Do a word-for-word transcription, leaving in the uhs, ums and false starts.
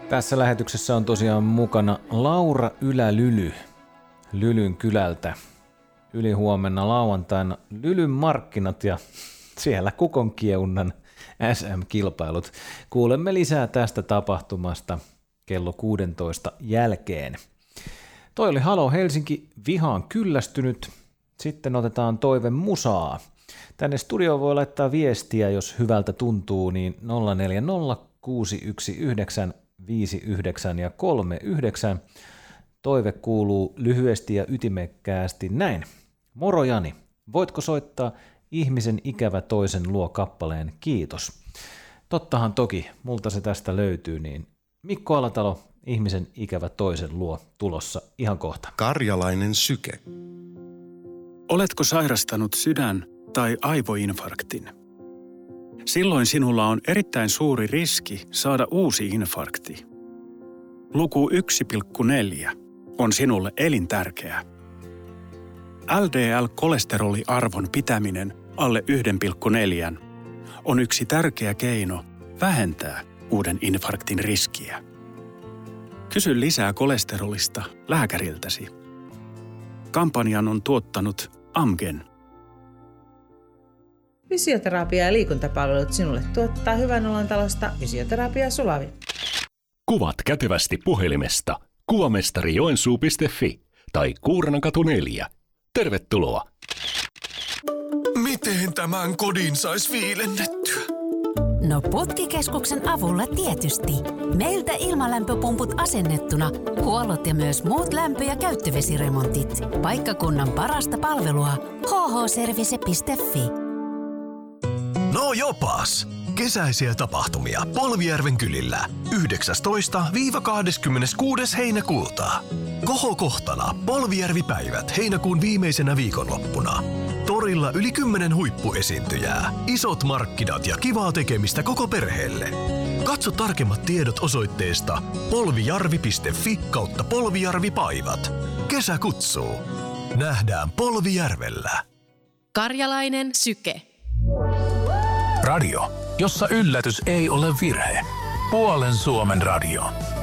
Tässä lähetyksessä on tosiaan mukana Laura Ylä-Lyly Lylyn kylältä. Ylihuomenna lauantaina Lylyn markkinat ja siellä Kukonkieunan S M-kilpailut. Kuulemme lisää tästä tapahtumasta kello kuusitoista jälkeen. Toi oli Halo Helsinki, vihaan kyllästynyt. Sitten otetaan toive musaa. Tänne studioon voi laittaa viestiä, jos hyvältä tuntuu, niin nolla neljä nolla kuusi yksi yhdeksän viisi yhdeksän ja kolme yhdeksän. Toive kuuluu lyhyesti ja ytimekkäästi näin. Moro Jani, voitko soittaa Ihmisen ikävä toisen luo kappaleen Kiitos? Tottahan toki, multa se tästä löytyy, niin Mikko Alatalo, Ihmisen ikävä toisen luo tulossa ihan kohta. Karjalainen syke. Oletko sairastanut sydän- tai aivoinfarktin? Silloin sinulla on erittäin suuri riski saada uusi infarkti. Luku yksi pilkku neljä on sinulle elintärkeä. L D L-kolesteroliarvon pitäminen alle yksi pilkku neljä on yksi tärkeä keino vähentää uuden infarktin riskiä. Kysy lisää kolesterolista lääkäriltäsi. Kampanjan on tuottanut Amgen. Fysioterapia ja liikuntapalvelut sinulle tuottaa Hyvän olon talosta Fysioterapia Sulavi. Kuvat kätevästi puhelimesta kuvamestari joensuu piste fi tai Kuurnankatu neljä. Tervetuloa! Miten tämän kodin sais viilennettyä? No Putkikeskuksen avulla tietysti. Meiltä ilmalämpöpumput asennettuna, huollot ja myös muut lämpö- ja käyttövesiremontit. Paikkakunnan parasta palvelua h h service piste fi. No jopas! Kesäisiä tapahtumia Polvijärven kylillä yhdeksästoista kahdeskymmeneskuudes heinäkuuta. Kohokohtana Polvijärvi-päivät heinäkuun viimeisenä viikonloppuna. Torilla yli kymmenen huippuesiintyjää, isot markkinat ja kivaa tekemistä koko perheelle. Katso tarkemmat tiedot osoitteesta polvijarvi piste fi kautta polvijarvipaivat. Kesä kutsuu. Nähdään Polvijärvellä. Karjalainen syke. Radio, jossa yllätys ei ole virhe. Puolen Suomen radio.